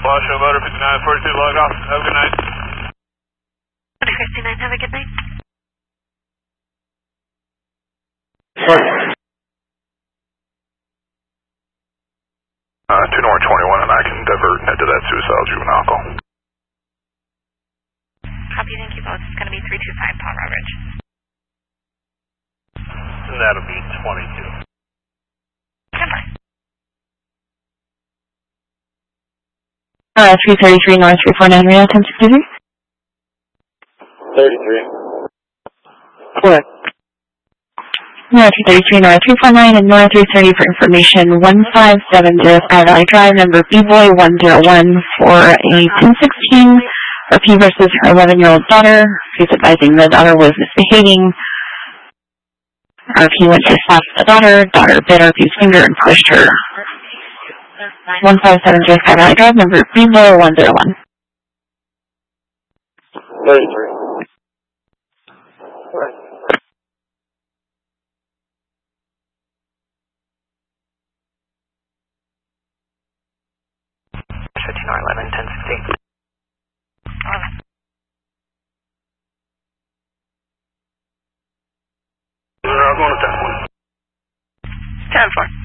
Wash Motor 5942, log off. Have a good night. 59, have a good night. Sorry. 2 North 21, and I can divert into that suicidal juvenile call. Copy, thank you both. It's going to be 325 Palm Ridge. And that'll be 22. Goodbye. 333 North 349 Rio 1063. 33. Correct. North 333 North 349 and North 330 for information 15705 Valley Drive, number B-Boy 101 for a 1016 for P versus her 11-year-old daughter. She's advising the daughter was misbehaving. RP went to slap the daughter bit RP's finger and pushed her. 15705 Valley Drive, number B-Boy 101. 33. Or 11, 1060. 11. I'm going to 10-4. 10-4.